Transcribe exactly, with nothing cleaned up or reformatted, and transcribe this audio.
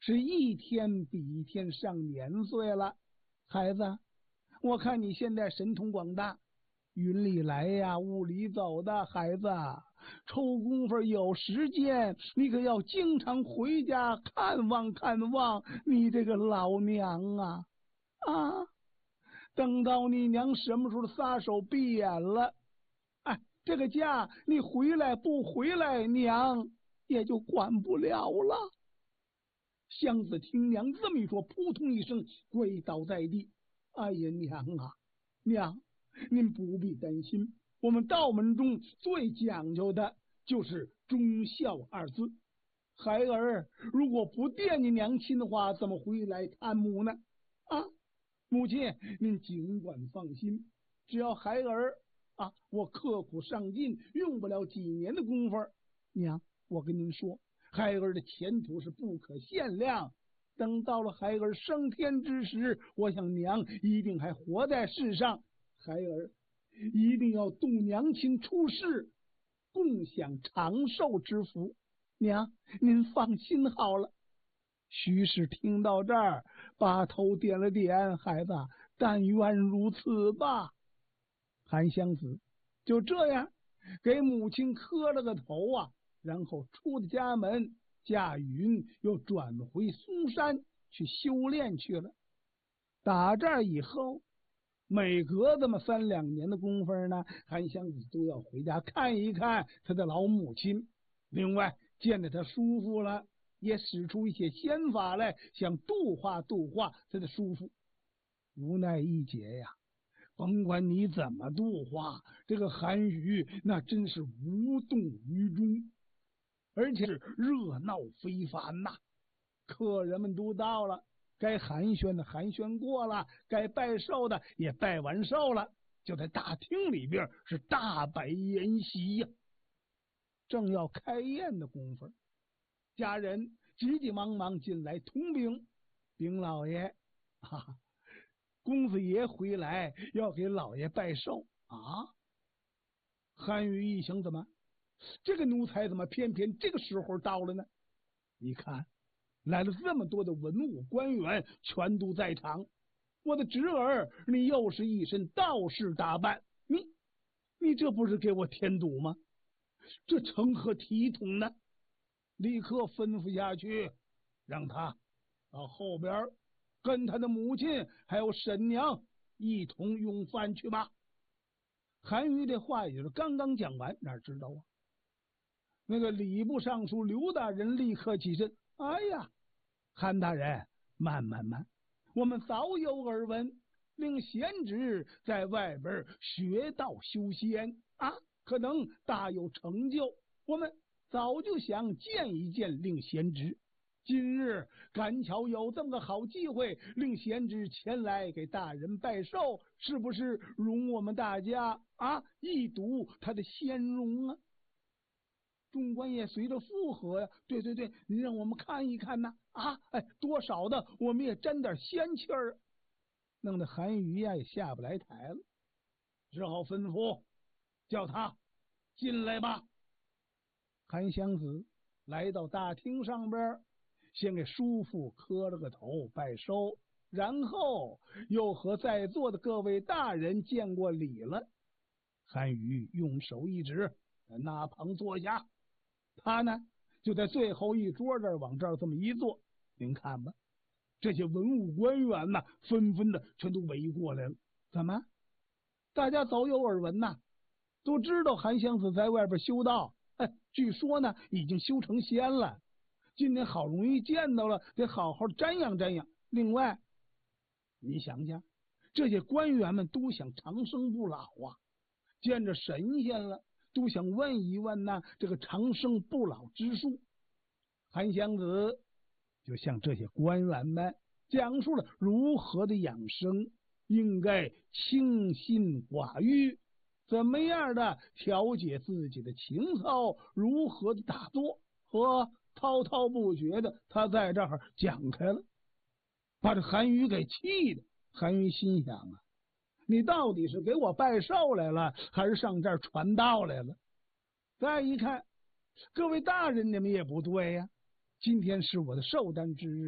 是一天比一天上年岁了。孩子，我看你现在神通广大，云里来呀雾里走的，孩子抽功夫有时间，你可要经常回家看望看望你这个老娘啊啊！等到你娘什么时候撒手闭眼了，哎，这个家你回来不回来，娘也就管不了了。湘子听娘这么一说，扑通一声跪倒在地。哎呀，娘啊，娘，您不必担心，我们道门中最讲究的就是忠孝二字。孩儿如果不惦记娘亲的话，怎么回来探母呢？啊，母亲，您尽管放心，只要孩儿啊，我刻苦上进，用不了几年的功夫，娘，我跟您说，孩儿的前途是不可限量。等到了孩儿升天之时，我想娘一定还活在世上，孩儿一定要动娘亲出世，共享长寿之福。娘，您放心好了。徐氏听到这儿，把头点了点，孩子，但愿如此吧。韩湘子就这样给母亲磕了个头啊，然后出了家门，驾云又转回嵩山去修炼去了。打这儿以后，每隔这么三两年的功夫呢，韩湘子都要回家看一看他的老母亲。另外见着他叔父了，也使出一些仙法来，想度化度化他的叔父。无奈一劫呀，甭管你怎么度化，这个韩愈那真是无动于衷，而且是热闹非凡呐、啊。客人们都到了，该寒暄的寒暄过了，该拜寿的也拜完寿了，就在大厅里边是大摆筵席呀。正要开宴的功夫，家人急急忙忙进来通禀，禀老爷，哈哈，公子爷回来要给老爷拜寿啊！韩愈一想，怎么这个奴才怎么偏偏这个时候到了呢？你看来了这么多的文武官员，全都在场。我的侄儿，你又是一身道士打扮，你你这不是给我添堵吗？这成何体统呢？立刻吩咐下去，让他到后边跟他的母亲还有婶娘一同用饭去吧。韩愈这话也是刚刚讲完，哪知道啊？那个礼部尚书刘大人立刻起身，哎呀，韩大人，慢慢慢，我们早有耳闻，令贤侄在外边学道修仙啊，可能大有成就，我们早就想见一见令贤侄。今日赶巧有这么个好机会，令贤侄前来给大人拜寿，是不是容我们大家啊一睹他的仙容啊？众官也随着附和呀，对对对，你让我们看一看呐啊！哎，多少的我们也沾点仙气儿，弄得韩愈呀也下不来台了，只好吩咐叫他进来吧。韩湘子来到大厅上边，先给叔父磕了个头拜寿，然后又和在座的各位大人见过礼了。韩愈用手一指，在那旁坐下。他呢就在最后一桌这儿往这儿这么一坐，您看吧，这些文武官员呐，纷纷的全都围过来了。怎么？大家早有耳闻呐，都知道韩湘子在外边修道，哎，据说呢已经修成仙了。今天好容易见到了，得好好瞻仰瞻仰。另外，你想想，这些官员们都想长生不老啊，见着神仙了，都想问一问呢这个长生不老之术。韩湘子就向这些官员们讲述了如何的养生，应该清心寡欲，怎么样的调节自己的情操，如何的打坐，和滔滔不绝的他在这儿讲开了，把这韩愈给气的。韩愈心想啊，你到底是给我拜寿来了，还是上这儿传道来了？再一看，各位大人你们也不对呀、啊，今天是我的寿诞之日。